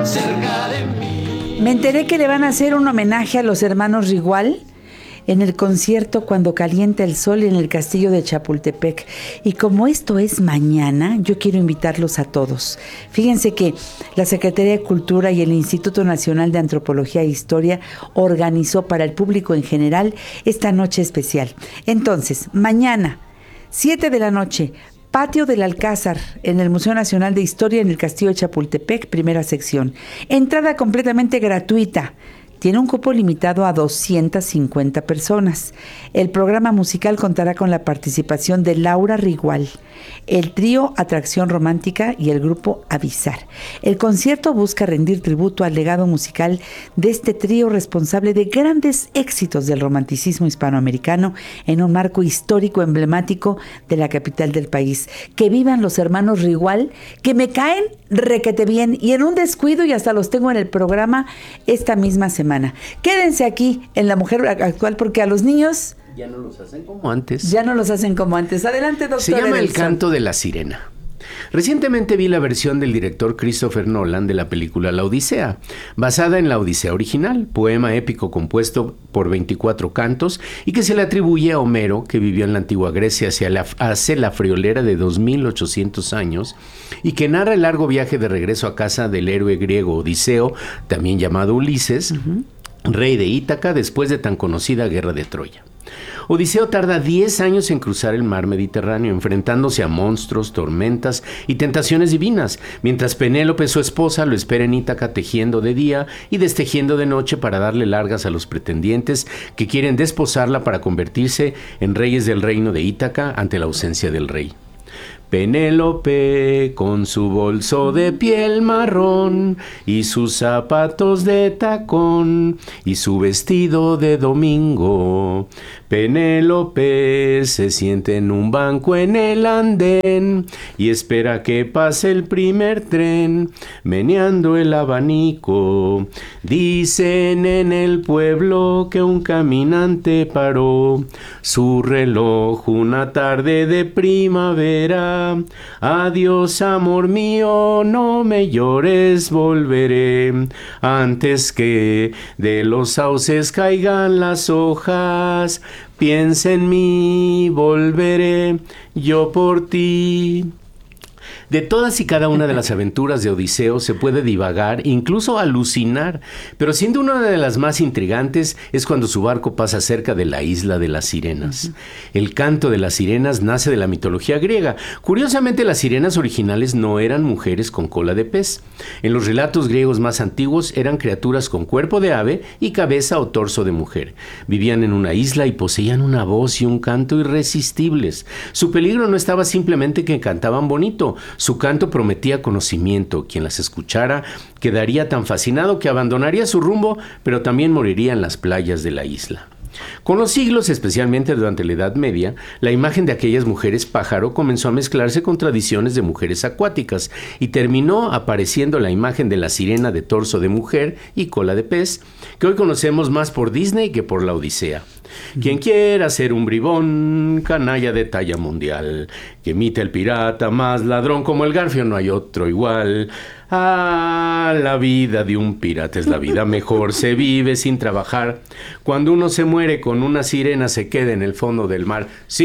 Me enteré que le van a hacer un homenaje a los hermanos Rigual en el concierto Cuando calienta el sol en el castillo de Chapultepec. Y como esto es mañana, yo quiero invitarlos a todos. Fíjense que la Secretaría de Cultura y el Instituto Nacional de Antropología e Historia organizó para el público en general esta noche especial. Entonces, mañana, 7 de la noche, Patio del Alcázar, en el Museo Nacional de Historia, en el Castillo de Chapultepec, primera sección. Entrada completamente gratuita. Tiene un cupo limitado a 250 personas. El programa musical contará con la participación de Laura Rigual, el trío Atracción Romántica y el grupo Avisar. El concierto busca rendir tributo al legado musical de este trío responsable de grandes éxitos del romanticismo hispanoamericano en un marco histórico emblemático de la capital del país. Que vivan los hermanos Rigual, que me caen requete bien y en un descuido y hasta los tengo en el programa esta misma semana. Quédense aquí en La Mujer Actual porque a los niños ya no los hacen como antes. Ya no los hacen como antes. Adelante, doctor. Se llama El Canto de la Sirena. Recientemente vi la versión del director Christopher Nolan de la película La Odisea, basada en la Odisea original, poema épico compuesto por 24 cantos y que se le atribuye a Homero, que vivió en la antigua Grecia hace la friolera de 2800 años y que narra el largo viaje de regreso a casa del héroe griego Odiseo, también llamado Ulises, rey de Ítaca, después de tan conocida guerra de Troya. Odiseo tarda 10 años en cruzar el mar Mediterráneo, enfrentándose a monstruos, tormentas y tentaciones divinas, mientras Penélope, su esposa, lo espera en Ítaca tejiendo de día y destejiendo de noche para darle largas a los pretendientes que quieren desposarla para convertirse en reyes del reino de Ítaca ante la ausencia del rey. Penélope, con su bolso de piel marrón y sus zapatos de tacón y su vestido de domingo. Penélope se siente en un banco en el andén y espera que pase el primer tren, meneando el abanico. Dicen en el pueblo que un caminante paró su reloj una tarde de primavera. Adiós, amor mío, no me llores, volveré antes que de los sauces caigan las hojas. Piensa en mí, volveré yo por ti. De todas y cada una de las aventuras de Odiseo se puede divagar, incluso alucinar, pero siendo una de las más intrigantes es cuando su barco pasa cerca de la isla de las sirenas. El canto de las sirenas nace de la mitología griega. Curiosamente, las sirenas originales no eran mujeres con cola de pez. En los relatos griegos más antiguos eran criaturas con cuerpo de ave y cabeza o torso de mujer. Vivían en una isla y poseían una voz y un canto irresistibles. Su peligro no estaba simplemente que cantaban bonito. Su canto prometía conocimiento. Quien las escuchara quedaría tan fascinado que abandonaría su rumbo, pero también moriría en las playas de la isla. Con los siglos, especialmente durante la Edad Media, la imagen de aquellas mujeres pájaro comenzó a mezclarse con tradiciones de mujeres acuáticas y terminó apareciendo la imagen de la sirena de torso de mujer y cola de pez, que hoy conocemos más por Disney que por la Odisea. Quien quiera ser un bribón, canalla de talla mundial, que imite el pirata más ladrón, como el Garfio no hay otro igual. Ah, la vida de un pirata es la vida mejor, se vive sin trabajar. Cuando uno se muere con una sirena se queda en el fondo del mar.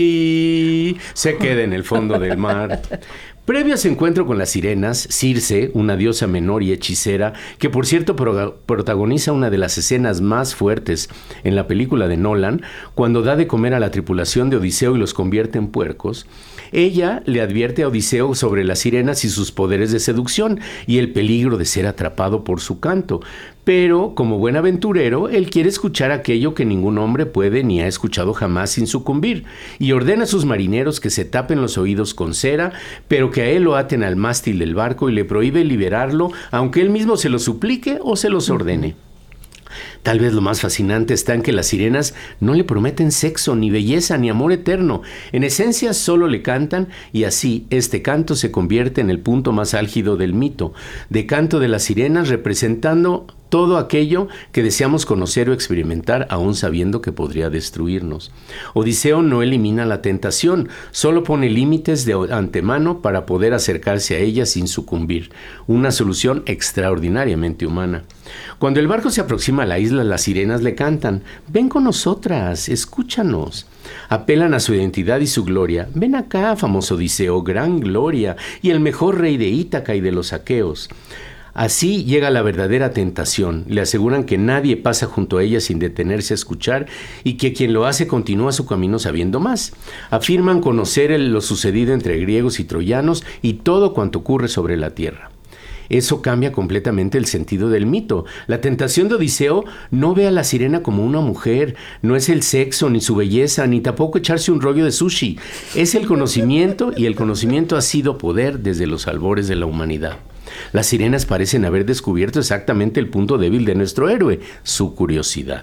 Sí, se queda en el fondo del mar. Previo a su encuentro con las sirenas, Circe, una diosa menor y hechicera, que por cierto protagoniza una de las escenas más fuertes en la película de Nolan, cuando da de comer a la tripulación de Odiseo y los convierte en puercos, ella le advierte a Odiseo sobre las sirenas y sus poderes de seducción y el peligro de ser atrapado por su canto. Pero, como buen aventurero, él quiere escuchar aquello que ningún hombre puede ni ha escuchado jamás sin sucumbir, y ordena a sus marineros que se tapen los oídos con cera, pero que a él lo aten al mástil del barco y le prohíbe liberarlo, aunque él mismo se lo suplique o se los ordene. Tal vez lo más fascinante está en que las sirenas no le prometen sexo, ni belleza, ni amor eterno. En esencia solo le cantan y así este canto se convierte en el punto más álgido del mito, de canto de las sirenas representando todo aquello que deseamos conocer o experimentar, aún sabiendo que podría destruirnos. Odiseo no elimina la tentación, solo pone límites de antemano para poder acercarse a ella sin sucumbir, una solución extraordinariamente humana. Cuando el barco se aproxima a la isla, las sirenas le cantan: ven con nosotras, escúchanos. Apelan a su identidad y su gloria. Ven acá, famoso Odiseo, gran gloria, y el mejor rey de Ítaca y de los aqueos. Así llega la verdadera tentación. Le aseguran que nadie pasa junto a ella sin detenerse a escuchar y que quien lo hace continúa su camino sabiendo más. Afirman conocer lo sucedido entre griegos y troyanos y todo cuanto ocurre sobre la tierra. Eso cambia completamente el sentido del mito. La tentación de Odiseo no ve a la sirena como una mujer, no es el sexo, ni su belleza, ni tampoco echarse un rollo de sushi. Es el conocimiento, y el conocimiento ha sido poder desde los albores de la humanidad. Las sirenas parecen haber descubierto exactamente el punto débil de nuestro héroe, su curiosidad.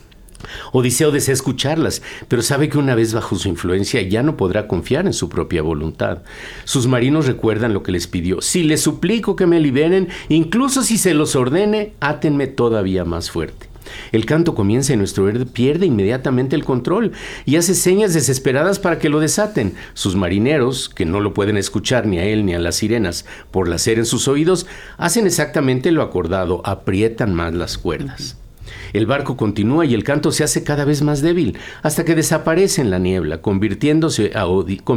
Odiseo desea escucharlas, pero sabe que una vez bajo su influencia ya no podrá confiar en su propia voluntad. Sus marinos recuerdan lo que les pidió: si les suplico que me liberen, incluso si se los ordene, átenme todavía más fuerte. El canto comienza y nuestro héroe pierde inmediatamente el control y hace señas desesperadas para que lo desaten. Sus marineros, que no lo pueden escuchar ni a él ni a las sirenas por la cera en sus oídos, hacen exactamente lo acordado: aprietan más las cuerdas. El barco continúa y el canto se hace cada vez más débil, hasta que desaparece en la niebla, convirtiendo a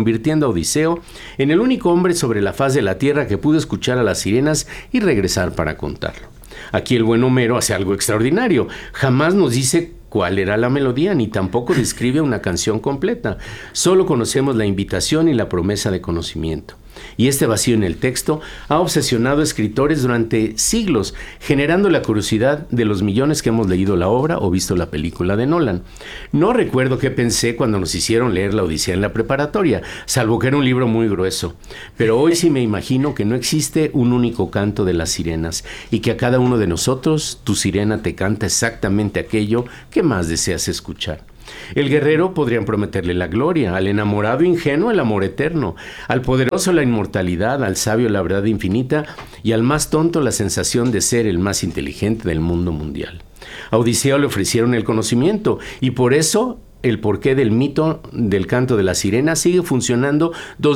Odiseo en el único hombre sobre la faz de la tierra que pudo escuchar a las sirenas y regresar para contarlo. Aquí el buen Homero hace algo extraordinario. Jamás nos dice cuál era la melodía, ni tampoco describe una canción completa. Solo conocemos la invitación y la promesa de conocimiento. Y este vacío en el texto ha obsesionado a escritores durante siglos, generando la curiosidad de los millones que hemos leído la obra o visto la película de Nolan. No recuerdo qué pensé cuando nos hicieron leer La Odisea en la preparatoria, salvo que era un libro muy grueso. Pero hoy sí me imagino que no existe un único canto de las sirenas y que a cada uno de nosotros tu sirena te canta exactamente aquello que más deseas escuchar. El guerrero podrían prometerle la gloria, al enamorado ingenuo el amor eterno, al poderoso la inmortalidad, al sabio la verdad infinita y al más tonto la sensación de ser el más inteligente del mundo mundial. A Odiseo le ofrecieron el conocimiento y por eso el porqué del mito del canto de la sirena sigue funcionando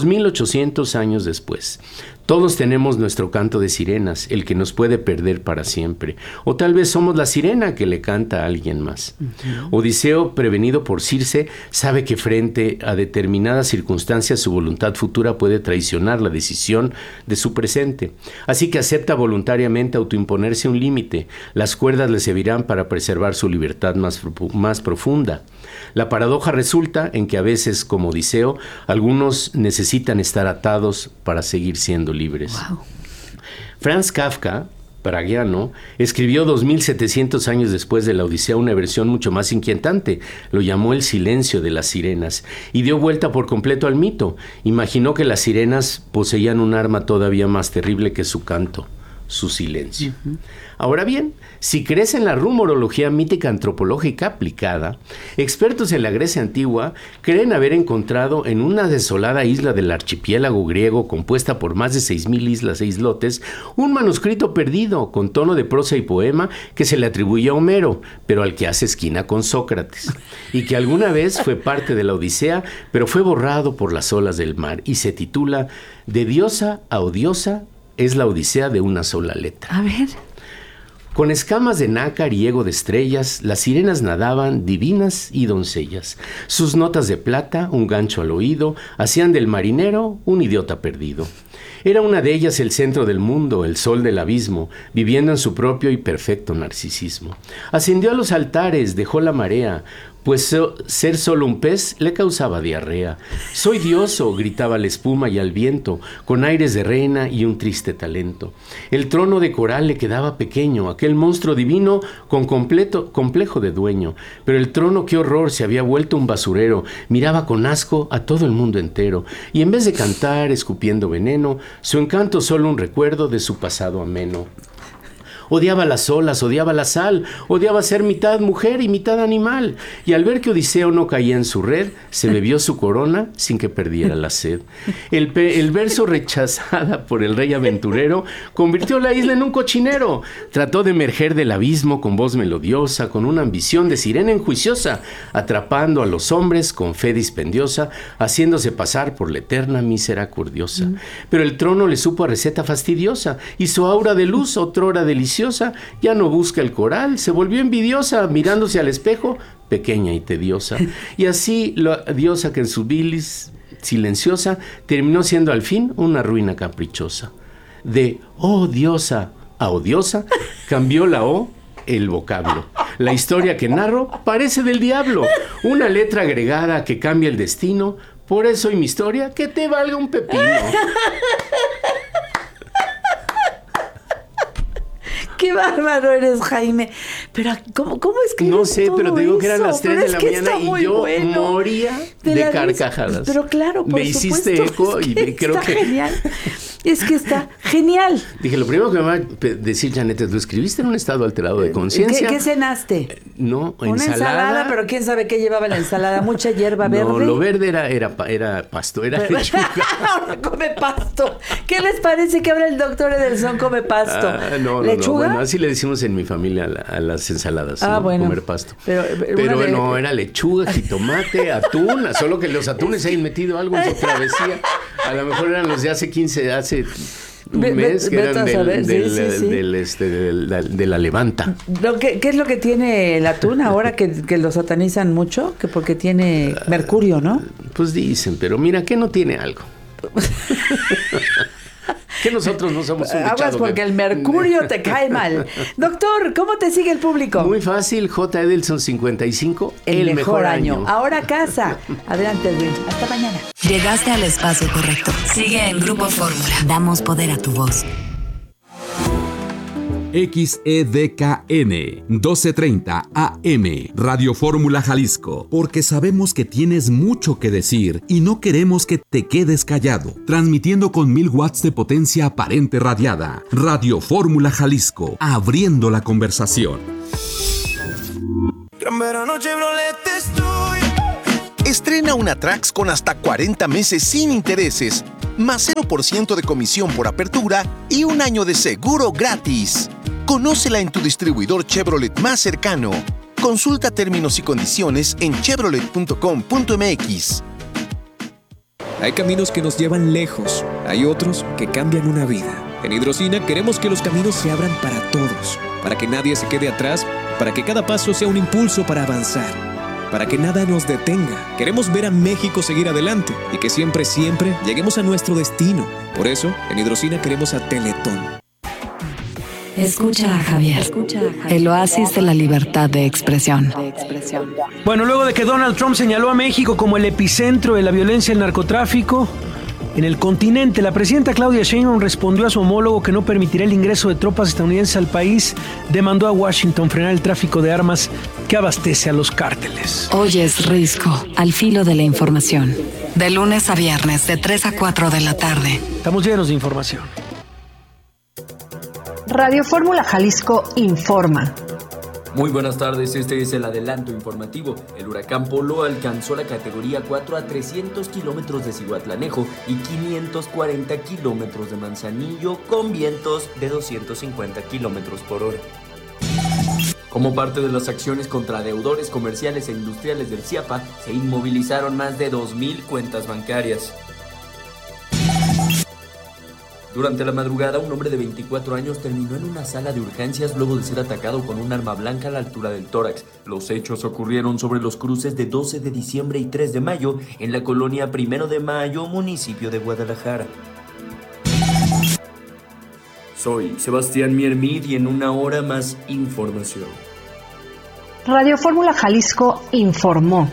2800 años después. Todos tenemos nuestro canto de sirenas, el que nos puede perder para siempre. O tal vez somos la sirena que le canta a alguien más. Odiseo, prevenido por Circe, sabe que frente a determinadas circunstancias su voluntad futura puede traicionar la decisión de su presente. Así que acepta voluntariamente autoimponerse un límite. Las cuerdas le servirán para preservar su libertad más profunda. La paradoja resulta en que a veces, como Odiseo, algunos necesitan estar atados para seguir siendo libres. Wow. Franz Kafka, praguiano, escribió 2700 años después de la Odisea una versión mucho más inquietante. Lo llamó El silencio de las sirenas y dio vuelta por completo al mito. Imaginó que las sirenas poseían un arma todavía más terrible que su canto: su silencio. Ahora bien, si crees en la rumorología mítica antropológica aplicada, expertos en la Grecia antigua creen haber encontrado en una desolada isla del archipiélago griego compuesta por más de 6000 islas e islotes un manuscrito perdido con tono de prosa y poema que se le atribuye a Homero, pero al que hace esquina con Sócrates, y que alguna vez fue parte de la Odisea, pero fue borrado por las olas del mar y se titula De diosa a odiosa es la Odisea de una sola letra. A ver. Con escamas de nácar y ego de estrellas, las sirenas nadaban divinas y doncellas. Sus notas de plata, un gancho al oído, hacían del marinero un idiota perdido. Era una de ellas el centro del mundo, el sol del abismo, viviendo en su propio y perfecto narcisismo. Ascendió a los altares, dejó la marea, pues ser solo un pez le causaba diarrea. Soy dioso, gritaba la espuma y al viento, con aires de reina y un triste talento. El trono de coral le quedaba pequeño, aquel monstruo divino con complejo de dueño. Pero el trono, qué horror, se había vuelto un basurero, miraba con asco a todo el mundo entero. Y en vez de cantar, escupiendo veneno, su encanto solo un recuerdo de su pasado ameno. odiaba las olas, odiaba la sal, odiaba ser mitad mujer y mitad animal. Y al ver que Odiseo no caía en su red, se bebió su corona sin que perdiera la sed. El verso rechazada por el rey aventurero convirtió la isla en un cochinero. Trató de emerger del abismo con voz melodiosa, con una ambición de sirena enjuiciosa, atrapando a los hombres con fe dispendiosa, haciéndose pasar por la eterna misericordiosa. Pero el trono le supo a receta fastidiosa, y su aura de luz, otrora deliciosa, ya no busca el coral, se volvió envidiosa, mirándose al espejo, pequeña y tediosa. Y así la diosa que en su bilis silenciosa terminó siendo al fin una ruina caprichosa. De oh diosa a odiosa cambió la O el vocablo. La historia que narro parece del diablo, una letra agregada que cambia el destino. Por eso y mi historia, que te valga un pepino. ¡Qué bárbaro eres, Jaime! Pero, ¿cómo escribes No sé, todo pero te digo que eran eso? las 3 de la mañana y yo moría de carcajadas. Pero claro, por me hiciste supuesto, eco y creo que... Genial. Es que está genial. Dije, lo primero que me va a decir Janet es, ¿lo escribiste en un estado alterado de conciencia? ¿Qué cenaste? No, una ensalada, pero quién sabe qué llevaba la ensalada. Mucha hierba verde. No, lo verde era pasto, era lechuga. Ahora come pasto. ¿Qué les parece que ahora el doctor Edelson come pasto? ¿Lechuga? Bueno, así le decimos en mi familia a las ensaladas, ¿no? Bueno. Comer pasto. Pero no, era lechuga, jitomate, atún, solo que los atunes hayan metido algo en su travesía. A lo mejor eran los de hace un mes, que eran de la levanta. ¿Qué es lo que tiene el atún ahora que lo satanizan mucho? Que porque tiene mercurio, ¿no? Pues dicen, pero mira, que no tiene algo. Que nosotros no somos un aguas porque el mercurio te cae mal. Doctor, ¿cómo te sigue el público? Muy fácil, J. Edelson 55, el mejor año. Ahora casa. Adelante, Edwin. Hasta mañana. Llegaste al espacio correcto. Sigue en Grupo Fórmula. Damos poder a tu voz. XEDKN 1230 AM Radio Fórmula Jalisco, porque sabemos que tienes mucho que decir y no queremos que te quedes callado. Transmitiendo con 1000 watts de potencia aparente radiada. Radio Fórmula Jalisco, abriendo la conversación. Gran verano Chevrolet estoy. Estrena una Trax con hasta 40 meses sin intereses, más 0% de comisión por apertura y un año de seguro gratis. Conócela en tu distribuidor Chevrolet más cercano. Consulta términos y condiciones en chevrolet.com.mx. Hay caminos que nos llevan lejos, hay otros que cambian una vida. En Hidrocina queremos que los caminos se abran para todos, para que nadie se quede atrás, para que cada paso sea un impulso para avanzar, para que nada nos detenga. Queremos ver a México seguir adelante y que siempre, siempre lleguemos a nuestro destino. Por eso, en Hidrocina queremos a Teletón. Escucha a Javier, el oasis de la libertad de expresión. Bueno, luego de que Donald Trump señaló a México como el epicentro de la violencia y el narcotráfico en el continente, la presidenta Claudia Sheinbaum respondió a su homólogo que no permitirá el ingreso de tropas estadounidenses al país. Demandó a Washington frenar el tráfico de armas que abastece a los cárteles. Hoy es Risco, al filo de la información. De lunes a viernes, de 3 a 4 de la tarde. Estamos llenos de información. Radio Fórmula Jalisco informa. Muy buenas tardes, este es el adelanto informativo. El huracán Polo alcanzó la categoría 4 a 300 kilómetros de Cihuatlanejo y 540 kilómetros de Manzanillo, con vientos de 250 kilómetros por hora. Como parte de las acciones contra deudores comerciales e industriales del CIAPA, se inmovilizaron más de 2,000 cuentas bancarias. Durante la madrugada, un hombre de 24 años terminó en una sala de urgencias luego de ser atacado con un arma blanca a la altura del tórax. Los hechos ocurrieron sobre los cruces de 12 de diciembre y 3 de mayo en la colonia 1 de Mayo, municipio de Guadalajara. Soy Sebastián Miermid y en una hora más información. Radio Fórmula Jalisco informó.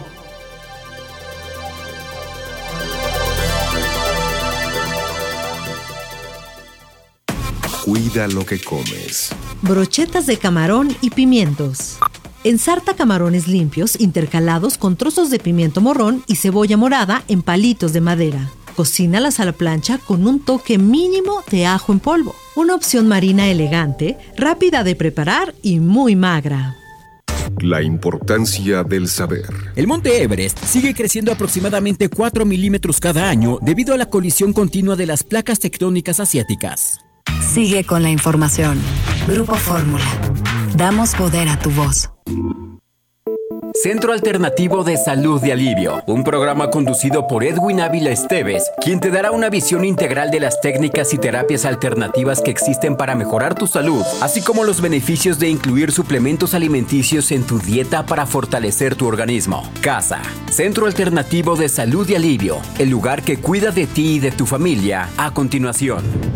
Cuida lo que comes. Brochetas de camarón y pimientos. Ensarta camarones limpios intercalados con trozos de pimiento morrón y cebolla morada en palitos de madera. cocínalas a la plancha con un toque mínimo de ajo en polvo. Una opción marina elegante, rápida de preparar y muy magra. La importancia del saber. El monte Everest sigue creciendo aproximadamente 4 milímetros cada año debido a la colisión continua de las placas tectónicas asiáticas. Sigue con la información. Grupo Fórmula. Damos poder a tu voz. Centro Alternativo de Salud y Alivio, un programa conducido por Edwin Ávila Esteves, quien te dará una visión integral de las técnicas y terapias alternativas que existen para mejorar tu salud, así como los beneficios de incluir suplementos alimenticios en tu dieta para fortalecer tu organismo. CASA, Centro Alternativo de Salud y Alivio, el lugar que cuida de ti y de tu familia, a continuación.